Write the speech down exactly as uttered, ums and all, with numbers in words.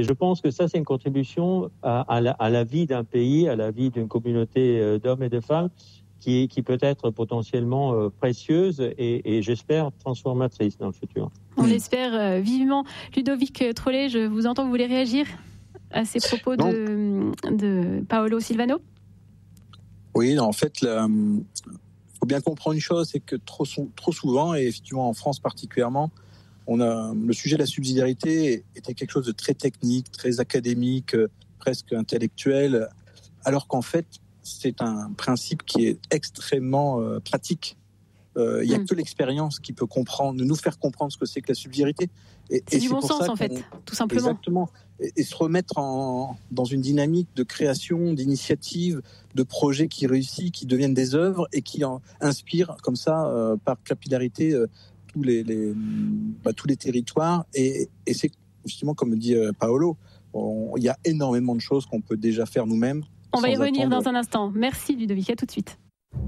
et je pense que ça, c'est une contribution à, à, la, à la vie d'un pays, à la vie d'une communauté d'hommes et de femmes qui, qui peut être potentiellement euh, précieuse et, et j'espère transformatrice dans le futur. On l'espère euh, vivement. Ludovic Trollet, je vous entends, vous voulez réagir à ces propos de, de Paolo Silvano ? Oui, en fait, il faut bien comprendre une chose, c'est que trop, trop souvent, et effectivement en France particulièrement, on a, le sujet de la subsidiarité était quelque chose de très technique, très académique, presque intellectuel, alors qu'en fait, c'est un principe qui est extrêmement euh, pratique. Euh, il n'y a mmh. que l'expérience qui peut comprendre, nous faire comprendre ce que c'est que la subsidiarité. Et, c'est et du c'est bon sens, en fait, tout simplement. Exactement. Et, et se remettre en, dans une dynamique de création, d'initiative, de projets qui réussissent, qui deviennent des œuvres et qui en inspirent, comme ça, euh, par capillarité, euh, tous, les, les, bah, tous les territoires. Et, et c'est, justement, comme dit euh, Paolo, il y a énormément de choses qu'on peut déjà faire nous-mêmes. On va y revenir attendre. Dans un instant. Merci, Ludovic. À tout de suite.